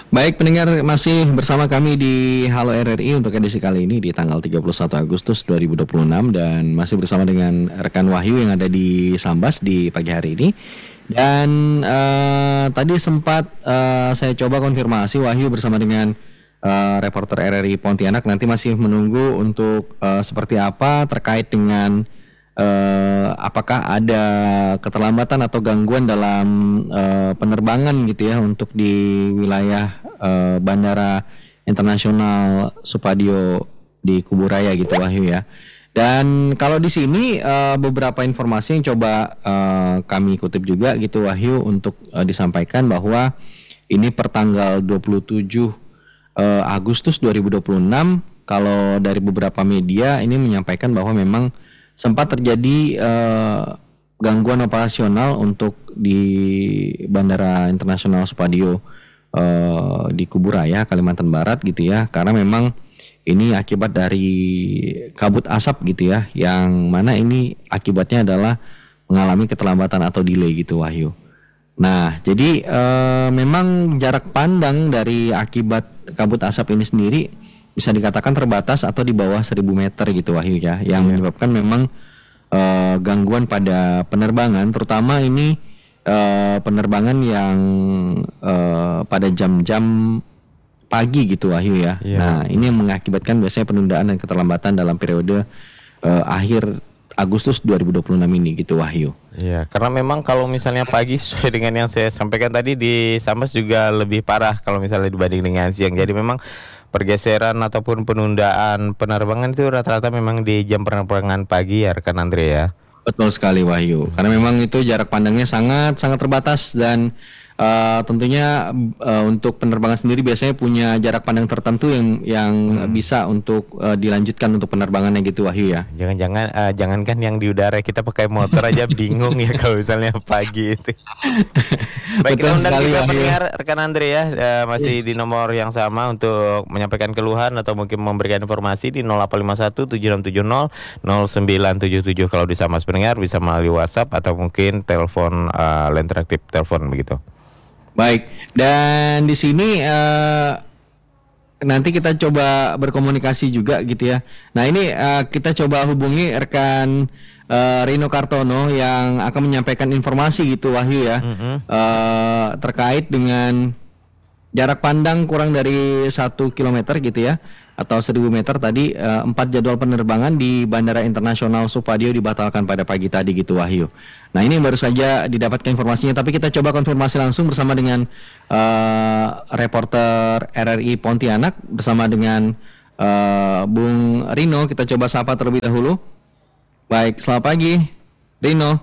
Baik pendengar, masih bersama kami di Halo RRI untuk edisi kali ini di tanggal 31 Agustus 2026 dan masih bersama dengan rekan Wahyu yang ada di Sambas di pagi hari ini. Dan tadi sempat saya coba konfirmasi Wahyu bersama dengan reporter RRI Pontianak, nanti masih menunggu untuk seperti apa terkait dengan apakah ada keterlambatan atau gangguan dalam penerbangan gitu ya untuk di wilayah Bandara Internasional Supadio di Kuburaya gitu Wahyu ya. Dan kalau di sini beberapa informasi yang coba kami kutip juga gitu Wahyu untuk disampaikan bahwa ini per tanggal 27 Agustus 2026, kalau dari beberapa media ini menyampaikan bahwa memang sempat terjadi gangguan operasional untuk di Bandara Internasional Supadio di Kuburaya, Kalimantan Barat gitu ya, karena memang ini akibat dari kabut asap gitu ya, yang mana ini akibatnya adalah mengalami keterlambatan atau delay gitu Wahyu. Nah, jadi memang jarak pandang dari akibat kabut asap ini sendiri bisa dikatakan terbatas atau di bawah 1000 meter gitu Wahyu ya, yang menyebabkan memang gangguan pada penerbangan, terutama ini penerbangan yang pada jam-jam pagi gitu Wahyu ya. Nah, ini yang mengakibatkan biasanya penundaan dan keterlambatan dalam periode akhir Agustus 2026 ini gitu Wahyu. Iya, karena memang kalau misalnya pagi sesuai dengan yang saya sampaikan tadi di Sambas juga lebih parah kalau misalnya dibanding dengan siang. Jadi memang pergeseran ataupun penundaan penerbangan itu rata-rata memang di jam penerbangan pagi ya rekan Andre ya. Betul sekali Wahyu, karena memang itu jarak pandangnya sangat terbatas dan tentunya untuk penerbangan sendiri biasanya punya jarak pandang tertentu yang bisa untuk dilanjutkan untuk penerbangannya gitu Wahyu ya. Jangankan yang di udara, kita pakai motor aja bingung ya kalau misalnya pagi itu. Baik, kita undang juga pendengar rekan Andre ya, masih di nomor yang sama untuk menyampaikan keluhan atau mungkin memberikan informasi di 0851 7670 0977. Kalau di Sambas pendengar bisa melalui WhatsApp atau mungkin telepon line interaktif telepon begitu. Baik, dan di sini nanti kita coba berkomunikasi juga gitu ya. Nah ini kita coba hubungi rekan Rino Kartono yang akan menyampaikan informasi gitu Wahyu ya, terkait dengan jarak pandang kurang dari 1 kilometer gitu ya, atau 1000 meter tadi. 4 jadwal penerbangan di Bandara Internasional Supadio dibatalkan pada pagi tadi gitu Wahyu. Nah ini baru saja didapatkan informasinya, tapi kita coba konfirmasi langsung bersama dengan reporter RRI Pontianak bersama dengan Bung Rino. Kita coba sapa terlebih dahulu. Baik, selamat pagi Rino.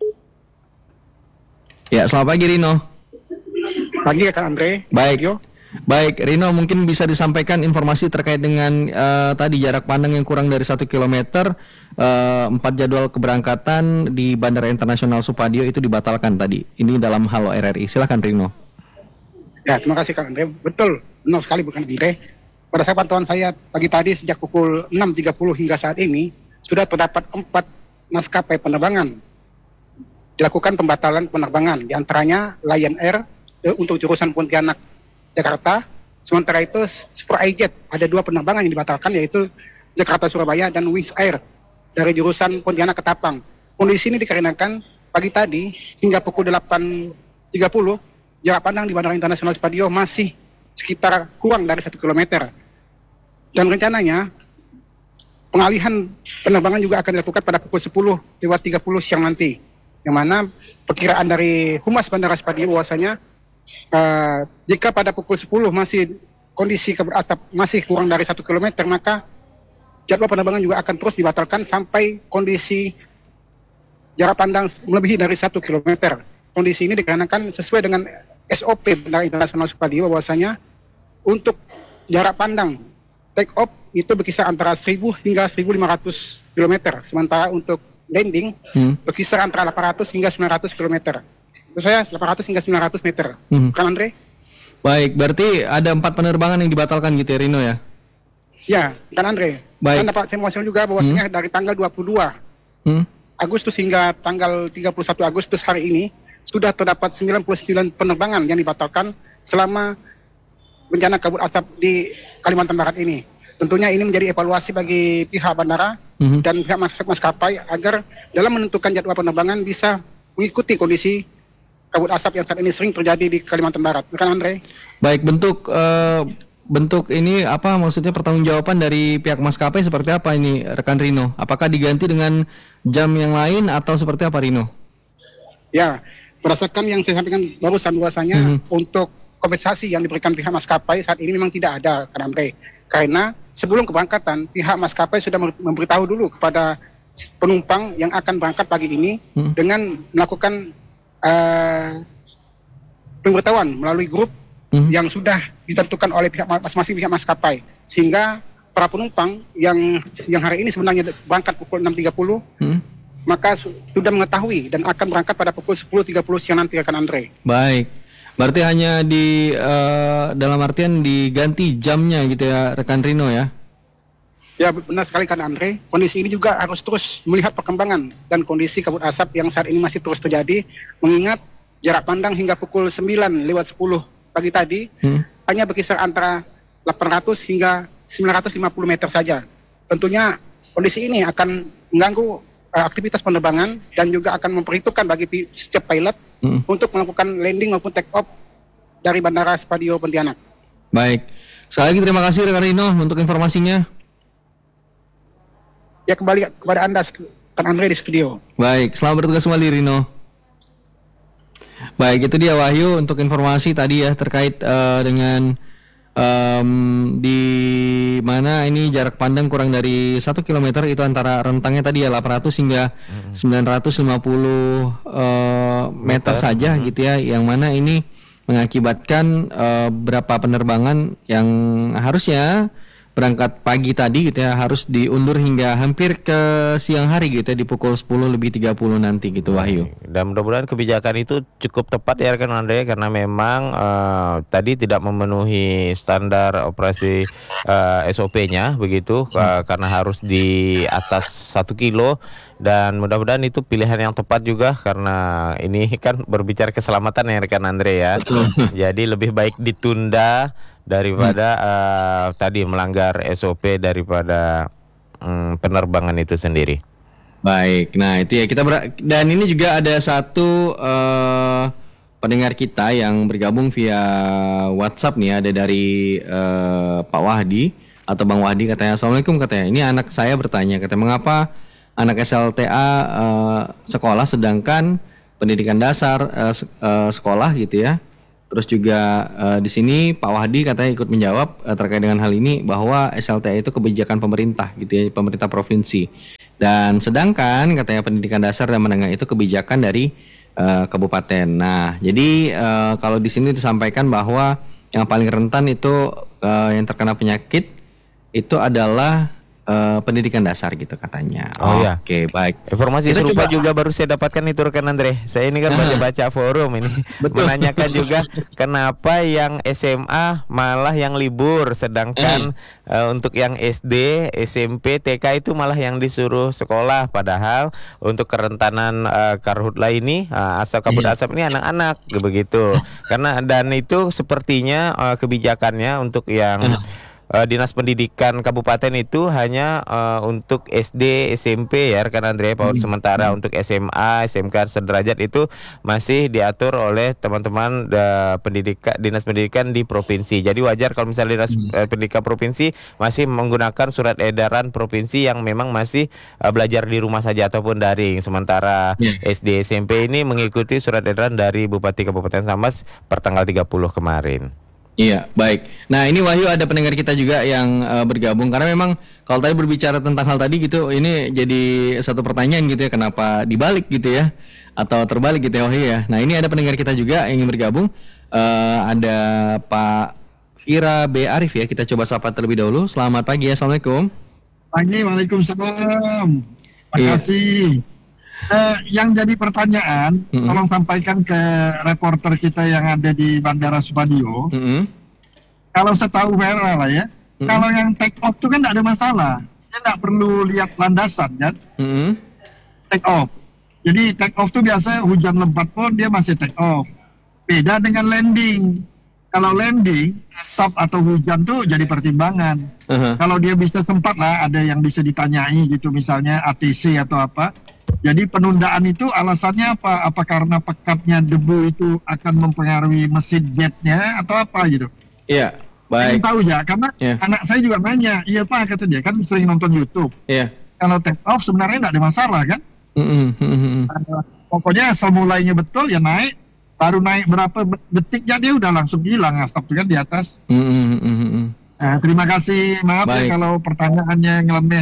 Ya, selamat pagi Rino. Pagi ya Kak Andre. Baik, Rino, mungkin bisa disampaikan informasi terkait dengan tadi jarak pandang yang kurang dari 1 kilometer, 4 jadwal keberangkatan di Bandara Internasional Supadio itu dibatalkan tadi. Ini dalam Halo RRI. Silakan Rino. Ya, terima kasih Kak Andre. Betul, benar sekali bukan Andre. Pada saat pantauan saya pagi tadi sejak pukul 6.30 hingga saat ini sudah terdapat 4 maskapai penerbangan dilakukan pembatalan penerbangan, diantaranya Lion Air untuk jurusan Pontianak Jakarta. Sementara itu SuperAirJet ada 2 penerbangan yang dibatalkan, yaitu Jakarta Surabaya dan Wings Air dari jurusan Pontianak ke Tapang. Kondisi ini dikarenakan pagi tadi hingga pukul 8.30 jarak pandang di Bandara Internasional Supadio masih sekitar kurang dari 1 kilometer. Dan rencananya pengalihan penerbangan juga akan dilakukan pada pukul 10.30 siang nanti, yang mana perkiraan dari Humas Bandara Supadio bahwasanya jika pada pukul 10 masih kondisi kabut asap masih kurang dari 1 km, maka jadwal penerbangan juga akan terus dibatalkan sampai kondisi jarak pandang melebihi dari 1 km. Kondisi ini dikarenakan sesuai dengan SOP Bandara Internasional Supadio bahwasanya untuk jarak pandang take off itu berkisar antara 1000 hingga 1500 km, sementara untuk landing berkisar antara 800 hingga 900 km. Itu saya 800 hingga 900 meter. Kan Andre? Baik, berarti ada 4 penerbangan yang dibatalkan gitu ya Rino ya? Ya, kan Andre. Baik. Kan dapat saya informasi juga bahwasanya dari tanggal 22 Agustus hingga tanggal 31 Agustus hari ini sudah terdapat 99 penerbangan yang dibatalkan selama bencana kabut asap di Kalimantan Barat ini. Tentunya ini menjadi evaluasi bagi pihak bandara dan pihak maskapai agar dalam menentukan jadwal penerbangan bisa mengikuti kondisi kabut asap yang saat ini sering terjadi di Kalimantan Barat. Bukan Andre? Baik, bentuk ini apa maksudnya pertanggungjawaban dari pihak maskapai seperti apa ini rekan Rino? Apakah diganti dengan jam yang lain atau seperti apa Rino? Ya, berdasarkan yang saya sampaikan barusan bahwasanya untuk kompensasi yang diberikan pihak maskapai saat ini memang tidak ada, Kak Andre. Karena sebelum keberangkatan pihak maskapai sudah memberitahu dulu kepada penumpang yang akan berangkat pagi ini dengan melakukan pemberitahuan melalui grup yang sudah ditentukan oleh pihak masing-masing pihak maskapai, sehingga para penumpang yang hari ini sebenarnya berangkat pukul 6.30 maka sudah mengetahui dan akan berangkat pada pukul 10.30 siang nanti, rekan Andre. Baik, berarti hanya dalam artian diganti jamnya gitu ya rekan Rino ya? Ya benar sekali kan Andre, kondisi ini juga harus terus melihat perkembangan dan kondisi kabut asap yang saat ini masih terus terjadi, mengingat jarak pandang hingga pukul 9:10 pagi tadi hanya berkisar antara 800 hingga 950 meter saja. Tentunya kondisi ini akan mengganggu aktivitas penerbangan dan juga akan memperhitungkan bagi setiap pilot untuk melakukan landing maupun take off dari Bandara Spadio Pontianak. Baik, sekali lagi terima kasih rekan Rino untuk informasinya. Ya, kembali kepada Anda, Kan Andre di studio. Baik, selamat bertugas kembali Rino. Baik, itu dia Wahyu untuk informasi tadi ya terkait dengan di mana ini jarak pandang kurang dari 1 km itu antara rentangnya tadi ya 800 hingga 950 meter saja gitu ya, yang mana ini mengakibatkan beberapa penerbangan yang harusnya berangkat pagi tadi gitu ya harus diundur hingga hampir ke siang hari gitu ya di pukul 10:30 nanti gitu Wahyu. Dan mudah-mudahan kebijakan itu cukup tepat ya rekan Andre, karena memang tadi tidak memenuhi standar operasi SOP-nya begitu karena harus di atas 1 kilo, dan mudah-mudahan itu pilihan yang tepat juga karena ini kan berbicara keselamatan ya rekan Andre ya. Jadi lebih baik ditunda daripada tadi melanggar SOP daripada penerbangan itu sendiri. Baik, nah itu ya dan ini juga ada satu pendengar kita yang bergabung via WhatsApp nih, ada dari Pak Wahdi atau Bang Wahdi, katanya Assalamualaikum, katanya ini anak saya bertanya, katanya mengapa anak SLTA sekolah sedangkan pendidikan dasar sekolah gitu ya. Terus juga di sini Pak Wahdi katanya ikut menjawab terkait dengan hal ini bahwa SLTA itu kebijakan pemerintah gitu ya, pemerintah provinsi. Dan sedangkan katanya pendidikan dasar dan menengah itu kebijakan dari kabupaten. Nah, jadi kalau di sini disampaikan bahwa yang paling rentan itu yang terkena penyakit itu adalah pendidikan dasar gitu katanya. Oh ya. Oke, baik. Informasi Kita serupa coba juga baru saya dapatkan itu rekan Andre. Saya ini kan baca-baca forum ini menanyakan juga kenapa yang SMA malah yang libur, sedangkan untuk yang SD, SMP, TK itu malah yang disuruh sekolah, padahal untuk kerentanan karhutla ini asap kabut asap ini anak-anak begitu. Karena dan itu sepertinya kebijakannya untuk yang Dinas Pendidikan Kabupaten itu hanya untuk SD, SMP ya rekan Andre, PAUD, sementara untuk SMA, SMK sederajat itu masih diatur oleh teman-teman Dinas Pendidikan di provinsi. Jadi wajar kalau misalnya Dinas Pendidikan Provinsi masih menggunakan surat edaran provinsi yang memang masih belajar di rumah saja ataupun daring, sementara SD, SMP ini mengikuti surat edaran dari Bupati Kabupaten Sambas per tanggal 30 kemarin. Iya, baik. Nah, ini Wahyu ada pendengar kita juga yang bergabung, karena memang kalau tadi berbicara tentang hal tadi gitu, ini jadi satu pertanyaan gitu ya, kenapa dibalik gitu ya, atau terbalik gitu ya Wahyu ya. Nah, ini ada pendengar kita juga yang ingin bergabung, ada Pak Fira B. Arif ya, kita coba sapa terlebih dahulu. Selamat pagi, Assalamualaikum. Pagi, waalaikumsalam. Terima kasih. Yang jadi pertanyaan, tolong sampaikan ke reporter kita yang ada di Bandara Spadio. Kalau setahu Vera lah ya, kalau yang take off itu kan tidak ada masalah, dia tidak perlu lihat landasan kan, take off. Jadi take off itu biasa hujan lebat pun dia masih take off. Beda dengan landing. kalau landing, stop atau hujan tuh jadi pertimbangan. Kalau dia bisa sempat lah, ada yang bisa ditanyai gitu, misalnya ATC atau apa. Jadi penundaan itu alasannya apa? Apa karena pekatnya debu itu akan mempengaruhi mesin jetnya atau apa gitu? Iya, baik. Saya tahu ya, karena anak saya juga nanya, iya Pak kata dia, kan sering nonton YouTube. Iya. Kalau take off sebenarnya nggak ada masalah kan? Pokoknya asal mulainya betul ya naik. Baru naik berapa detiknya dia udah langsung hilang stop kan di atas. Nah, terima kasih, maaf ya kalau pertanyaannya nyeleneh.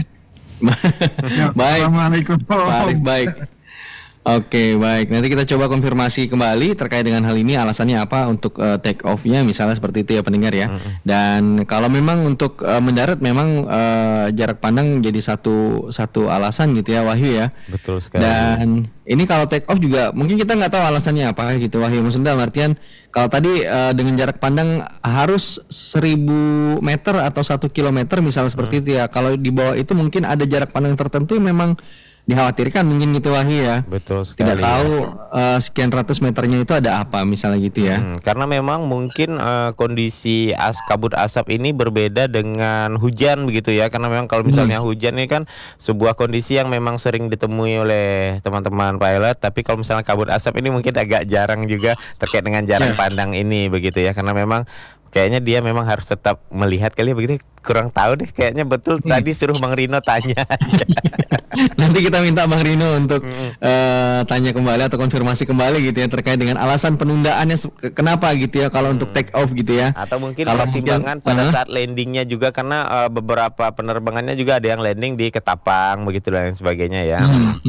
Baik. Assalamualaikum. Baik. Oke, baik. Nanti kita coba konfirmasi kembali terkait dengan hal ini, alasannya apa untuk take off-nya misalnya seperti itu ya pendengar ya. Dan kalau memang untuk mendarat memang jarak pandang jadi satu alasan gitu ya Wahyu ya. Betul sekali. Dan ini kalau take off juga mungkin kita nggak tahu alasannya apa gitu Wahyu. Maksudnya dalam artian kalau tadi dengan jarak pandang harus 1.000 meter atau 1 kilometer misalnya seperti itu ya. Kalau di bawah itu mungkin ada jarak pandang tertentu yang memang dikhawatirkan mungkin gitu Wahyu ya. Betul sekali. Tidak tahu sekian ratus meternya itu ada apa misalnya gitu ya. Karena memang mungkin kondisi kabut asap ini berbeda dengan hujan begitu ya. Karena memang kalau misalnya hujan ini kan sebuah kondisi yang memang sering ditemui oleh teman-teman pilot. Tapi kalau misalnya kabut asap ini mungkin agak jarang juga terkait dengan jarak pandang ini begitu ya. Karena memang kayaknya dia memang harus tetap melihat kali ya begitu. Kurang tahu deh, kayaknya betul tadi suruh Bang Rino tanya. Nanti kita minta Bang Rino untuk tanya kembali atau konfirmasi kembali gitu ya terkait dengan alasan penundaannya kenapa gitu ya kalau untuk take off gitu ya. Atau mungkin pertimbangan pada saat landingnya juga karena beberapa penerbangannya juga ada yang landing di Ketapang begitu dan sebagainya ya.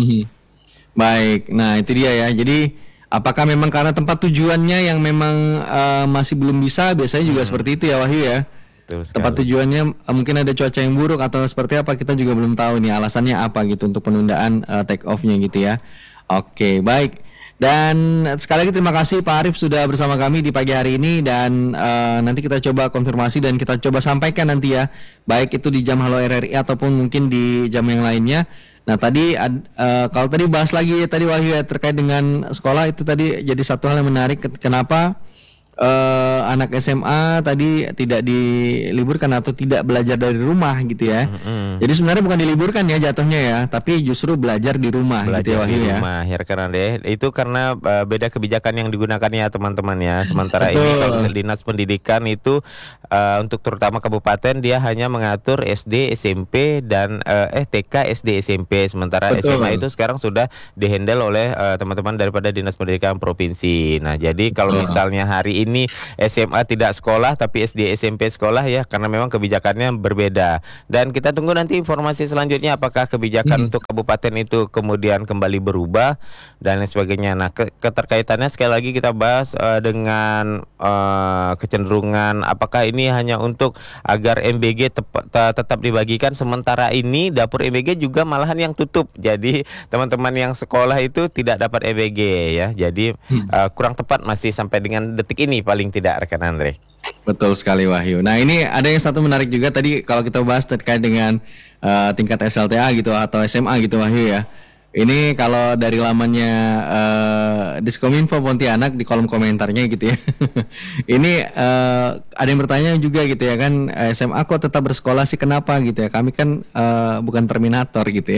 Baik, nah itu dia ya. Jadi apakah memang karena tempat tujuannya yang memang masih belum bisa, biasanya juga seperti itu ya Wahyu ya. Tempat tujuannya mungkin ada cuaca yang buruk atau seperti apa, kita juga belum tahu nih alasannya apa gitu untuk penundaan take off-nya gitu ya. Oke, baik. Dan sekali lagi terima kasih Pak Arief sudah bersama kami di pagi hari ini. Dan nanti kita coba konfirmasi dan kita coba sampaikan nanti ya, baik itu di jam Halo RRI ataupun mungkin di jam yang lainnya. Nah tadi kalau tadi bahas lagi tadi Wahyu ya terkait dengan sekolah, itu tadi jadi satu hal yang menarik. Kenapa anak SMA tadi tidak diliburkan atau tidak belajar dari rumah gitu ya. Jadi sebenarnya bukan diliburkan ya jatuhnya ya, tapi justru belajar di rumah gitu ya Wahyu ya. Rumah ya karena itu karena beda kebijakan yang digunakan ya teman-teman ya. Sementara ini kalau Dinas Pendidikan itu untuk terutama kabupaten dia hanya mengatur SD, SMP dan TK, SD, SMP. Sementara SMA itu sekarang sudah dihandle oleh teman-teman daripada Dinas Pendidikan Provinsi. Nah, jadi kalau misalnya hari ini SMA tidak sekolah tapi SD SMP sekolah ya, karena memang kebijakannya berbeda. Dan kita tunggu nanti informasi selanjutnya apakah kebijakan untuk kabupaten itu kemudian kembali berubah dan lain sebagainya. Nah, keterkaitannya sekali lagi kita bahas dengan kecenderungan apakah ini hanya untuk agar MBG tetap dibagikan, sementara ini dapur MBG juga malahan yang tutup. Jadi teman-teman yang sekolah itu tidak dapat MBG ya. Jadi kurang tepat masih sampai dengan detik ini paling tidak rekan Andre. Betul sekali Wahyu. Nah ini ada yang satu menarik juga tadi kalau kita bahas terkait dengan tingkat SLTA gitu atau SMA gitu Wahyu ya. Ini kalau dari lamannya Diskominfo Pontianak di kolom komentarnya gitu ya. Ini ada yang bertanya juga gitu ya kan, SMA kok tetap bersekolah sih, kenapa gitu ya? Kami kan bukan Terminator gitu ya.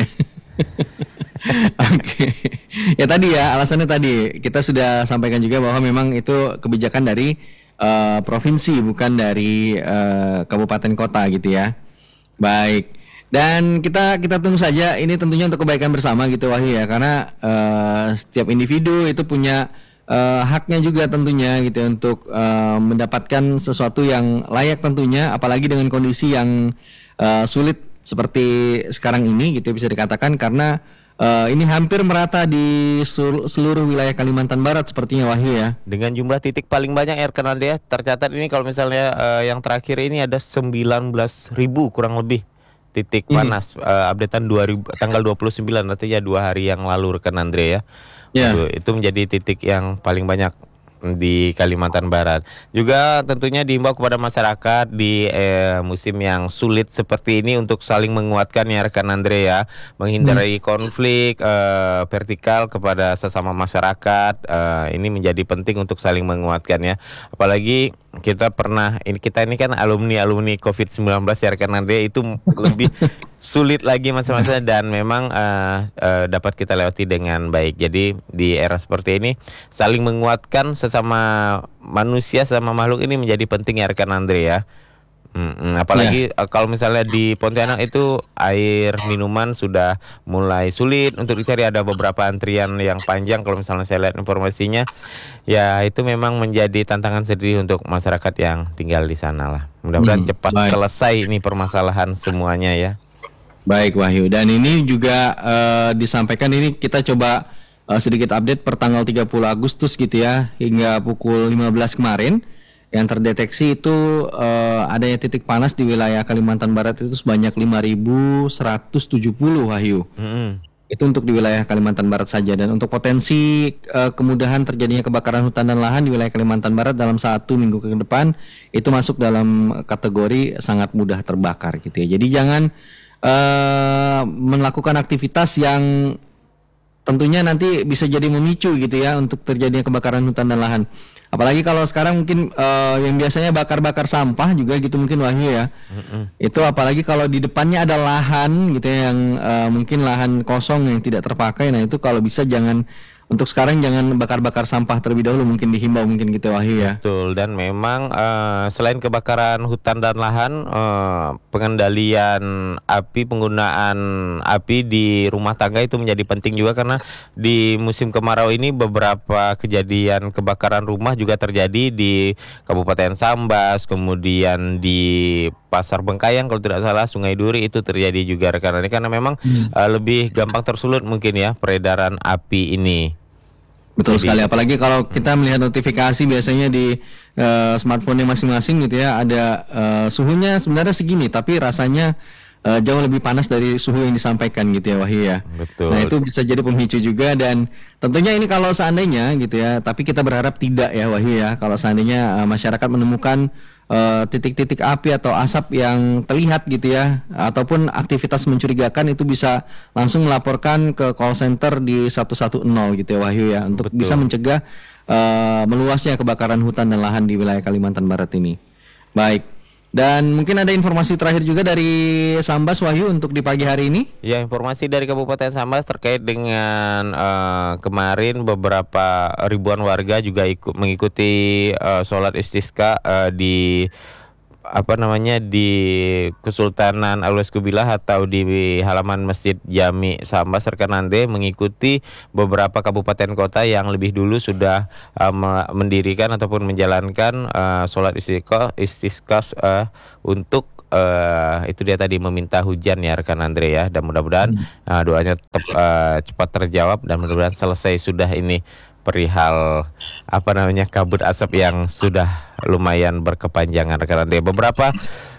Oke. Ya tadi ya alasannya tadi kita sudah sampaikan juga bahwa memang itu kebijakan dari provinsi bukan dari kabupaten kota gitu ya. Baik. Dan kita tunggu saja, ini tentunya untuk kebaikan bersama gitu Wahyu ya, karena setiap individu itu punya haknya juga tentunya gitu untuk mendapatkan sesuatu yang layak tentunya, apalagi dengan kondisi yang sulit seperti sekarang ini gitu bisa dikatakan, karena ini hampir merata di seluruh wilayah Kalimantan Barat sepertinya Wahyu ya. Dengan jumlah titik paling banyak rekan Anda tercatat ini kalau misalnya yang terakhir ini ada 19.000 kurang lebih titik panas, updatean tanggal 29 artinya 2 hari yang lalu rekan Andre ya. Itu menjadi titik yang paling banyak di Kalimantan Barat. Juga tentunya diimbau kepada masyarakat di musim yang sulit seperti ini untuk saling menguatkan ya rekan Andre ya, menghindari konflik vertikal kepada sesama masyarakat. Ini menjadi penting untuk saling menguatkan ya. Apalagi kita pernah kita ini kan alumni COVID-19 ya rekan Andre, itu lebih sulit lagi masa-masa dan memang dapat kita lewati dengan baik. Jadi di era seperti ini saling menguatkan sesama manusia sama makhluk ini menjadi penting ya rekan Andre ya. Apalagi kalau misalnya di Pontianak itu air minuman sudah mulai sulit untuk dicari, ada beberapa antrian yang panjang kalau misalnya saya lihat informasinya. Ya itu memang menjadi tantangan sendiri untuk masyarakat yang tinggal di sana lah. Mudah-mudahan cepat selesai ini permasalahan semuanya ya. Baik Wahyu, dan ini juga disampaikan, ini kita coba sedikit update per tanggal 30 Agustus gitu ya, hingga pukul 15 kemarin. Yang terdeteksi itu adanya titik panas di wilayah Kalimantan Barat itu sebanyak 5.170 Wahyu. Itu untuk di wilayah Kalimantan Barat saja. Dan untuk potensi kemudahan terjadinya kebakaran hutan dan lahan di wilayah Kalimantan Barat dalam 1 minggu ke depan itu masuk dalam kategori sangat mudah terbakar gitu ya. Jadi jangan melakukan aktivitas yang tentunya nanti bisa jadi memicu gitu ya untuk terjadinya kebakaran hutan dan lahan. Apalagi kalau sekarang mungkin yang biasanya bakar-bakar sampah juga gitu mungkin Wahyu ya. Itu apalagi kalau di depannya ada lahan gitu ya, yang mungkin lahan kosong yang tidak terpakai. Nah itu kalau bisa untuk sekarang jangan bakar-bakar sampah terlebih dahulu, mungkin dihimbau mungkin gitu Wahyu ya. Betul, dan memang selain kebakaran hutan dan lahan, pengendalian api, penggunaan api di rumah tangga itu menjadi penting juga, karena di musim kemarau ini beberapa kejadian kebakaran rumah juga terjadi di Kabupaten Sambas, kemudian di Pasar Bengkayang kalau tidak salah, Sungai Duri itu terjadi juga rekan ini, karena memang lebih gampang tersulut mungkin ya peredaran api ini. Betul sekali, apalagi kalau kita melihat notifikasi biasanya di smartphone masing-masing gitu ya, ada suhunya sebenarnya segini tapi rasanya jauh lebih panas dari suhu yang disampaikan gitu ya Wahyu ya. Betul. Nah itu bisa jadi pemicu juga, dan tentunya ini kalau seandainya gitu ya, tapi kita berharap tidak ya Wahyu ya, kalau seandainya masyarakat menemukan titik-titik api atau asap yang terlihat gitu ya, ataupun aktivitas mencurigakan, itu bisa langsung melaporkan ke call center di 110 gitu ya Wahyu ya, untuk bisa mencegah meluasnya kebakaran hutan dan lahan di wilayah Kalimantan Barat ini. Baik. Dan mungkin ada informasi terakhir juga dari Sambas Wahyu untuk di pagi hari ini. Ya, informasi dari Kabupaten Sambas terkait dengan kemarin beberapa ribuan warga juga mengikuti sholat istisqa di di Kesultanan Al-Waskubilah atau di halaman Masjid Jami Sambas rekan Ande, mengikuti beberapa kabupaten kota yang lebih dulu sudah mendirikan ataupun menjalankan sholat istisqa untuk itu dia tadi meminta hujan ya rekan Andre ya, dan mudah-mudahan doanya tetap cepat terjawab dan mudah-mudahan selesai sudah ini perihal kabut asap yang sudah lumayan berkepanjangan rekan Andre. Beberapa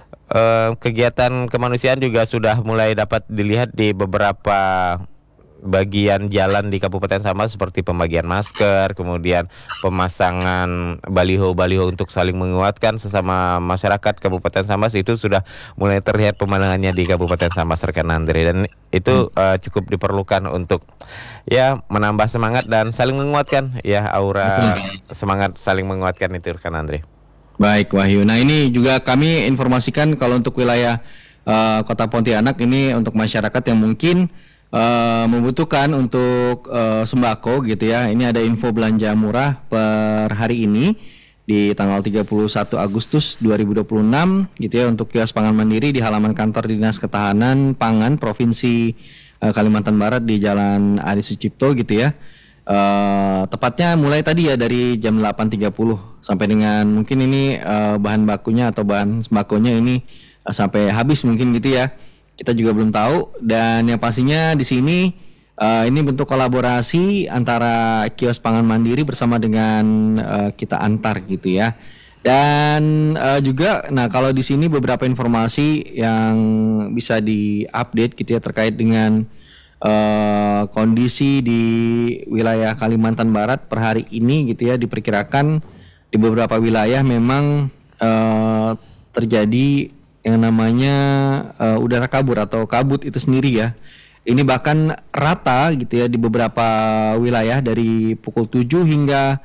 kegiatan kemanusiaan juga sudah mulai dapat dilihat di beberapa bagian jalan di Kabupaten Sambas, seperti pembagian masker, kemudian pemasangan baliho-baliho untuk saling menguatkan sesama masyarakat Kabupaten Sambas. Itu sudah mulai terlihat pemandangannya di Kabupaten Sambas rekan Andre, dan itu cukup diperlukan untuk ya menambah semangat dan saling menguatkan ya, aura semangat saling menguatkan itu rekan Andre. Baik Wahyu, nah ini juga kami informasikan kalau untuk wilayah Kota Pontianak ini, untuk masyarakat yang mungkin membutuhkan untuk sembako gitu ya. Ini ada info belanja murah per hari ini di tanggal 31 Agustus 2026 gitu ya, untuk kios pangan mandiri di halaman kantor Dinas Ketahanan Pangan Provinsi Kalimantan Barat di Jalan Adi Sucipto gitu ya. Tepatnya mulai tadi ya dari jam 8.30 sampai dengan mungkin ini bahan bakunya atau bahan sembakonya ini sampai habis mungkin gitu ya. Kita juga belum tahu, dan yang pastinya di sini ini bentuk kolaborasi antara kios pangan mandiri bersama dengan kita antar gitu ya. Dan juga, nah kalau di sini beberapa informasi yang bisa diupdate gitu ya terkait dengan kondisi di wilayah Kalimantan Barat per hari ini gitu ya. Diperkirakan di beberapa wilayah memang terjadi yang namanya udara kabur atau kabut itu sendiri ya. Ini bahkan rata gitu ya di beberapa wilayah dari pukul 7 hingga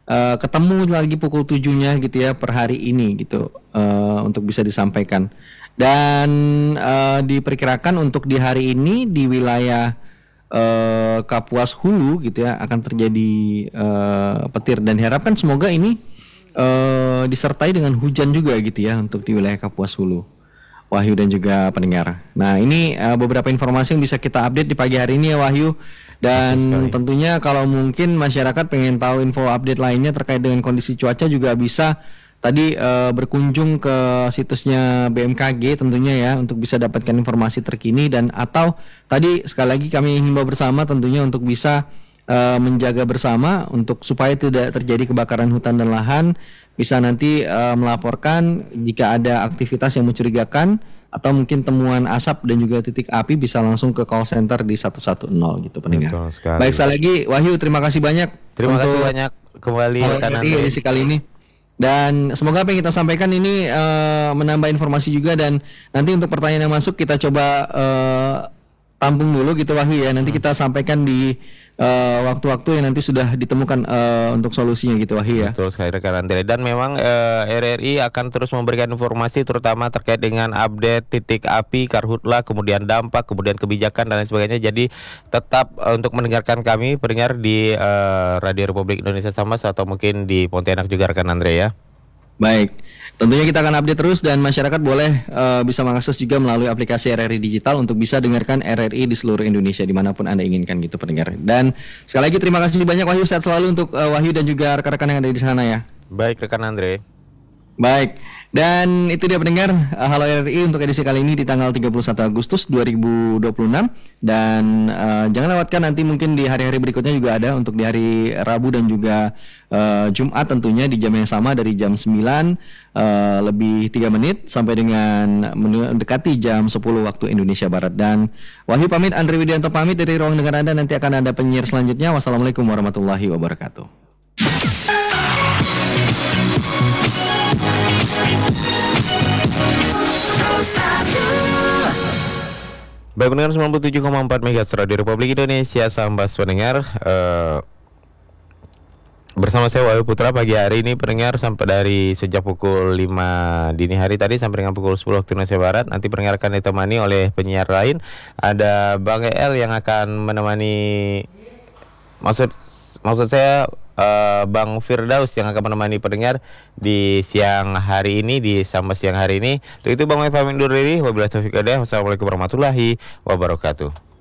ketemu lagi pukul 7-nya gitu ya per hari ini gitu untuk bisa disampaikan. Dan diperkirakan untuk di hari ini di wilayah Kapuas Hulu gitu ya akan terjadi petir, dan diharapkan semoga ini disertai dengan hujan juga gitu ya untuk di wilayah Kapuas Hulu, Wahyu dan juga pendengar. Nah ini beberapa informasi yang bisa kita update di pagi hari ini ya Wahyu. Dan tentunya kalau mungkin masyarakat pengen tahu info update lainnya terkait dengan kondisi cuaca juga bisa tadi berkunjung ke situsnya BMKG tentunya ya untuk bisa dapatkan informasi terkini, dan atau tadi sekali lagi kami himbau bersama tentunya untuk bisa menjaga bersama untuk supaya tidak terjadi kebakaran hutan dan lahan, bisa nanti melaporkan jika ada aktivitas yang mencurigakan atau mungkin temuan asap dan juga titik api bisa langsung ke call center di 110 gitu pendengar. Baik, sekali lagi Wahyu terima kasih banyak. Terima kasih banyak kembali rekan edisi kali ini. Dan semoga apa yang kita sampaikan ini menambah informasi juga, dan nanti untuk pertanyaan yang masuk kita coba tampung dulu gitu Wahyu ya. Nanti kita sampaikan di waktu-waktu yang nanti sudah ditemukan untuk solusinya gitu Wahyu ya. Betul sekali rekan Andre. Dan memang RRI akan terus memberikan informasi terutama terkait dengan update titik api, karhutla, kemudian dampak, kemudian kebijakan dan lain sebagainya. Jadi tetap untuk mendengarkan kami pendengar di Radio Republik Indonesia Sambas atau mungkin di Pontianak juga rekan Andre ya. Baik, tentunya kita akan update terus, dan masyarakat boleh bisa mengakses juga melalui aplikasi RRI Digital untuk bisa dengarkan RRI di seluruh Indonesia dimanapun Anda inginkan gitu pendengar. Dan sekali lagi terima kasih banyak Wahyu, sehat selalu untuk Wahyu dan juga rekan-rekan yang ada di sana ya. Baik rekan Andre. Baik, dan itu dia pendengar Halo RRI untuk edisi kali ini di tanggal 31 Agustus 2026. Dan jangan lewatkan nanti mungkin di hari-hari berikutnya juga ada untuk di hari Rabu dan juga Jumat tentunya di jam yang sama dari jam 9 lebih 3 menit sampai dengan mendekati jam 10 waktu Indonesia Barat. Dan Wahyu pamit, Andre Widianto pamit dari ruang dengar Anda. Nanti akan ada penyiar selanjutnya. Wassalamualaikum warahmatullahi wabarakatuh. Baik pendengar 97,4 MHz Radio Republik Indonesia Sambas pendengar, bersama saya Wahyu Putra pagi hari ini pendengar sampai dari sejak pukul 5 dini hari tadi sampai dengan pukul 10 waktu Indonesia Barat. Nanti pendengar akan ditemani oleh penyiar lain. Ada Bang EL yang akan menemani, maksud saya Bang Firdaus yang akan menemani pendengar di siang hari ini, di Sambas siang hari ini. Untuk itu Bang pamit undur diri. Wabillahi taufiq hidayah. Wassalamualaikum warahmatullahi wabarakatuh.